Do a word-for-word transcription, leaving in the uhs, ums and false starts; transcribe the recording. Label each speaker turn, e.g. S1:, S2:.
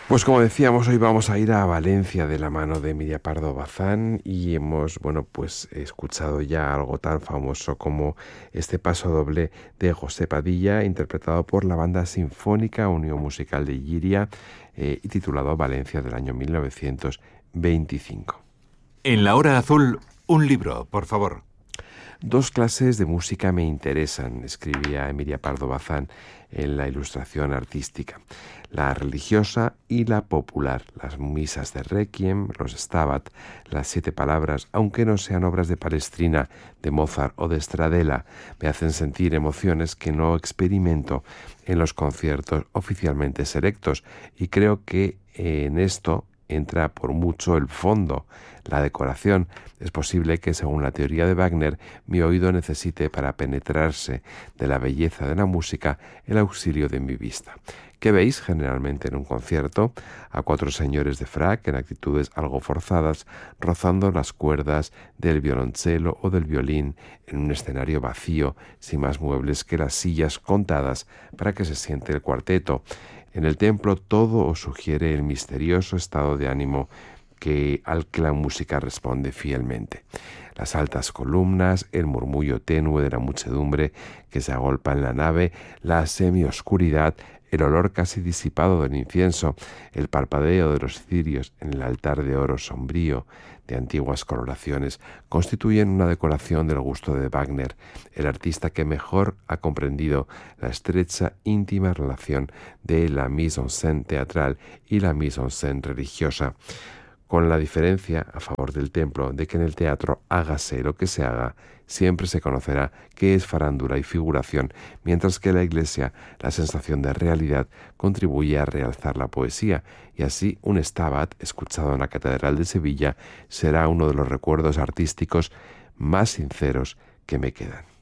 S1: Pues como decíamos, hoy vamos a ir a Valencia de la mano de Emilia Pardo Bazán y hemos, bueno, pues escuchado ya algo tan famoso como este paso doble de José Padilla, interpretado por la Banda Sinfónica Unión Musical de Llíria eh, y titulado Valencia del año mil novecientos veinticinco.
S2: En la hora azul, un libro, por favor.
S1: Dos clases de música me interesan, escribía Emilia Pardo Bazán en la ilustración artística: la religiosa y la popular, las misas de Requiem, los Stabat, las siete palabras, aunque no sean obras de Palestrina, de Mozart o de Stradella, me hacen sentir emociones que no experimento en los conciertos oficialmente selectos, y creo que en esto entra por mucho el fondo, la decoración. Es posible que, según la teoría de Wagner, mi oído necesite, para penetrarse de la belleza de la música, el auxilio de mi vista. ¿Qué veis generalmente en un concierto? A cuatro señores de frac en actitudes algo forzadas, rozando las cuerdas del violonchelo o del violín en un escenario vacío, sin más muebles que las sillas contadas para que se siente el cuarteto. En el templo todo os sugiere el misterioso estado de ánimo que, al que la música responde fielmente. Las altas columnas, el murmullo tenue de la muchedumbre que se agolpa en la nave, la semioscuridad, el olor casi disipado del incienso, el parpadeo de los cirios en el altar de oro sombrío de antiguas coloraciones, constituyen una decoración del gusto de Wagner, el artista que mejor ha comprendido la estrecha, íntima relación de la mise en scène teatral y la mise en scène religiosa, con la diferencia, a favor del templo, de que en el teatro, hágase lo que se haga, siempre se conocerá qué es farándula y figuración, mientras que en la iglesia la sensación de realidad contribuye a realzar la poesía, y así un Stabat escuchado en la Catedral de Sevilla será uno de los recuerdos artísticos más sinceros que me quedan.